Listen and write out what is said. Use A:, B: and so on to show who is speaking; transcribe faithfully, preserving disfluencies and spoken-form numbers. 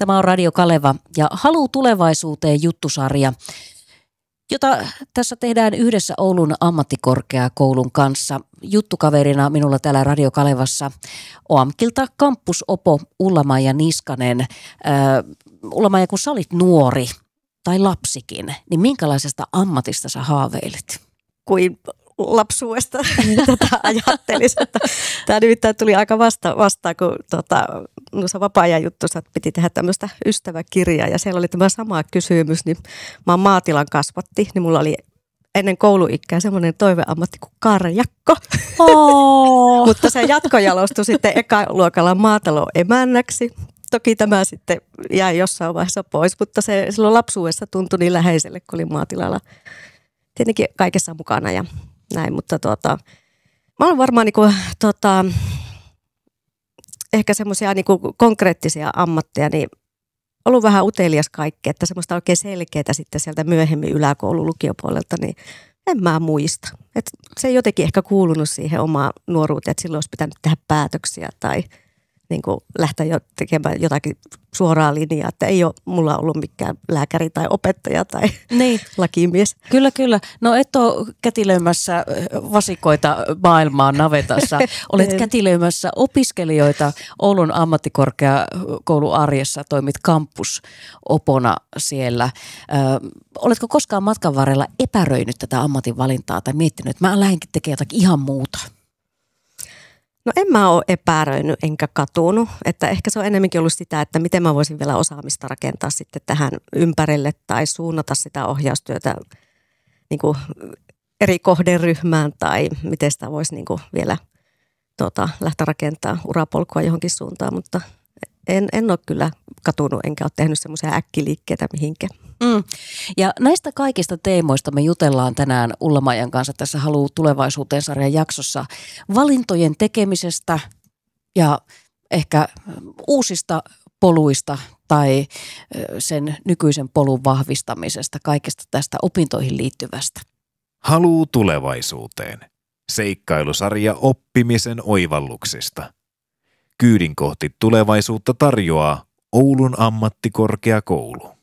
A: Tämä on Radio Kaleva ja Haluu tulevaisuuteen -juttusarja, jota tässä tehdään yhdessä Oulun ammattikorkeakoulun kanssa. Juttukaverina minulla täällä Radio Kalevassa O A M K:lta kampusopo Ulla-Maija Niskanen. Äh, Ulla-Maija, kun sä olit nuori tai lapsikin, niin minkälaisesta ammatista sä haaveilit?
B: Kuin lapsuudesta tätä ajattelisi. Tämä nimittäin tuli aika vasta, vastaan, kun tota, noissa vapaa-ajan juttuissa piti tehdä tämmöistä ystäväkirjaa ja siellä oli tämä sama kysymys. Niin mä oon maatilan kasvatti, niin mulla oli ennen kouluikää semmoinen toiveammatti kuin karjakko.
A: Oh.
B: Mutta se jatkojalostui sitten ekaluokalla maataloemännäksi. Toki tämä sitten jäi jossain vaiheessa pois, mutta se silloin lapsuudessa tuntui niin läheiselle, kun oli maatilalla tietenkin kaikessa mukana ja näin. Mutta tuota, mä olen varmaan niinku, tuota, ehkä semmoisia niinku konkreettisia ammatteja, niin ollut vähän utelias kaikkea, että semmoista oikein selkeää sitten sieltä myöhemmin yläkoulun lukiopuolelta, niin en mä muista. Et se ei jotenkin ehkä kuulunut siihen omaan nuoruuteen, että silloin olisi pitänyt tehdä päätöksiä tai niin kuin lähteä jo tekemään jotakin suoraa linjaa, että ei ole mulla ollut mikään lääkäri tai opettaja tai niin. lakimies.
A: Kyllä, kyllä. No et ole kätilöimässä vasikoita maailmaan navetassa. Olet kätilöimässä opiskelijoita Oulun ammattikorkeakoulun arjessa, toimit kampusopona siellä. Ö, oletko koskaan matkan varrella epäröinyt tätä ammatinvalintaa tai miettinyt, että mä lähdenkin tekemään jotakin ihan muuta?
B: No en mä ole epäröinyt enkä katunut, että ehkä se on enemmänkin ollut sitä, että miten mä voisin vielä osaamista rakentaa sitten tähän ympärille tai suunnata sitä ohjaustyötä niin kuin eri kohderyhmään tai miten sitä voisi niin kuin vielä tuota, lähteä rakentamaan urapolkua johonkin suuntaan, mutta en, en ole kyllä katunut enkä ole tehnyt semmoisia äkkiliikkeitä mihinkään.
A: Mm. Ja näistä kaikista teemoista me jutellaan tänään Ulla-Maijan kanssa tässä Haluu tulevaisuuteen -sarjan jaksossa valintojen tekemisestä ja ehkä uusista poluista tai sen nykyisen polun vahvistamisesta, kaikesta tästä opintoihin liittyvästä.
C: Haluu tulevaisuuteen. Seikkailusarja oppimisen oivalluksista. Kyydin kohti tulevaisuutta tarjoaa Oulun ammattikorkeakoulu.